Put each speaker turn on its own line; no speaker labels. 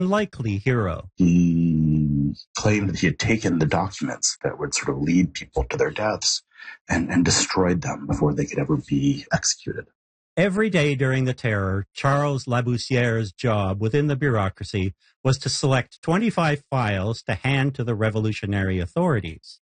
unlikely hero.
He claimed that he had taken the documents that would sort of lead people to their deaths and destroyed them before they could ever be executed.
Every day during the terror, Charles Labousiere's job within the bureaucracy was to select 25 files to hand to the revolutionary authorities.